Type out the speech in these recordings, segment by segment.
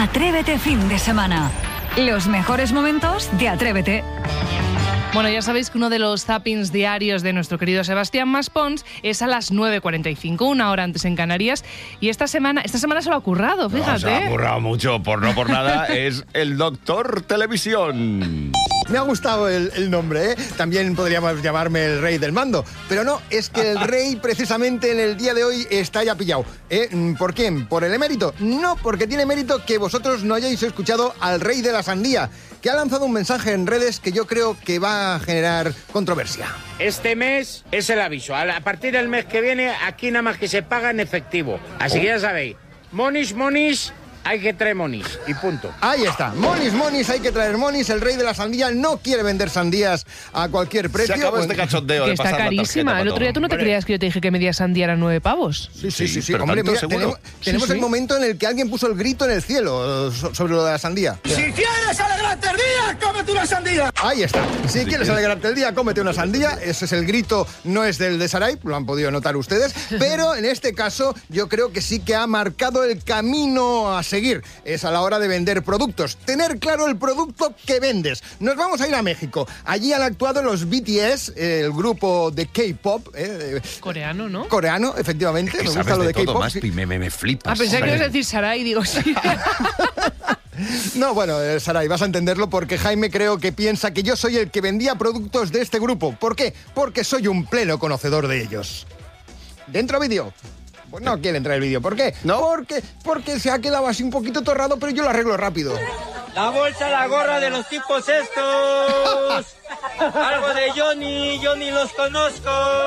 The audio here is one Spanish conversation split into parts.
Atrévete fin de semana. Los mejores momentos de Atrévete. Bueno, ya sabéis que uno de los zappings diarios de nuestro querido Sebastián Maspons es a las 9:45, una hora antes en Canarias. Y esta semana se lo ha currado, fíjate. No, se ha currado mucho, por nada, es el Doctor Televisión. Me ha gustado el nombre, ¿eh? También podríamos llamarme el rey del mando. Pero no, es que el rey precisamente en el día de hoy está ya pillado. ¿Por quién? ¿Por el emérito? No, porque tiene mérito que vosotros no hayáis escuchado al rey de la sandía, que ha lanzado un mensaje en redes que yo creo que va a generar controversia. Este mes es el aviso. A partir del mes que viene, aquí nada más que se paga en efectivo. Así que ya sabéis, monis, hay que traer monis y punto. Ahí está, monis, hay que traer monis. El rey de la sandía no quiere vender sandías a cualquier precio. Se acabó este cachondeo que de está pasar carísima. El otro día tú no te creías que yo te dije que media sandía era 9 pavos. Sí. Pero Hombre, tanto, mira, tenemos el momento en el que alguien puso el grito en el cielo sobre lo de la sandía. Si quieres alegrarte el día, cómete una sandía. Ahí está. Si quieres alegrarte el día, cómete una sandía. Ese es el grito, no es del de Sarai, lo han podido notar ustedes. Pero en este caso, yo creo que sí que ha marcado el camino a seguir. Es a la hora de vender productos. Tener claro el producto que vendes. Nos vamos a ir a México. Allí han actuado los BTS, el grupo de K-pop. Coreano, ¿no? Coreano, efectivamente. Que Me sabes gusta lo de todo, K-pop. Maspi, me flipas. Pensé que ibas a decir Sarai, digo sí. No, bueno, Sarai, vas a entenderlo porque Jaime creo que piensa que yo soy el que vendía productos de este grupo. ¿Por qué? Porque soy un pleno conocedor de ellos. ¿Dentro vídeo? Pues no quiere entrar el vídeo. ¿Por qué? ¿No? Porque se ha quedado así un poquito torrado, pero yo lo arreglo rápido. La bolsa, la gorra de los tipos estos. Algo de Johnny los conozco.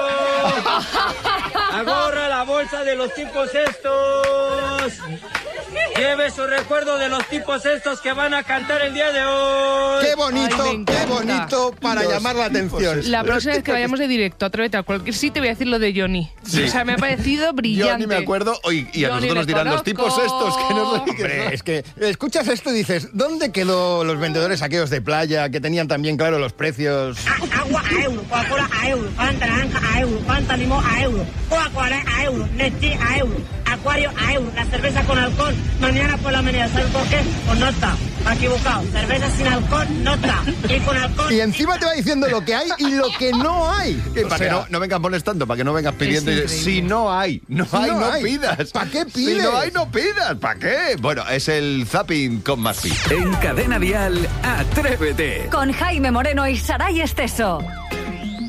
La gorra, la bolsa de los tipos estos. Lleve su recuerdo de los tipos estos que van a cantar el día de hoy. ¡Qué bonito para llamar la atención! La próxima vez que vayamos de directo, Atrévete a cualquier sitio, voy a decir lo de Johnny. Sí. O sea, me ha parecido brillante. Yo ni me acuerdo, y a Johnny nosotros nos le dirán los conozco. tipos estos que no sé qué Hombre, es que escuchas esto y dices, ¿dónde quedó los vendedores aquellos de playa que tenían también claro los precios? Agua a euro, Coca-Cola a euro, Fanta naranja a euro, Fanta limón a euro, Coca-Cola a euro, Nestlé a euro, Acuario a euro, la cerveza con alcohol, mañana por la mañana, ¿sabes por qué? Pues no está, equivocado, cerveza sin alcohol no está, y con alcohol... Y encima te va diciendo lo que hay y lo que no hay. Para que no vengas molestando, para que no vengas pidiendo. Si no hay, no pidas. ¿Para qué pides? Si no hay, no pidas. ¿Para qué? Bueno, es el zapping con Maspi. En Cadena Dial, Atrévete. Con Jaime Moreno y Saray Esteso.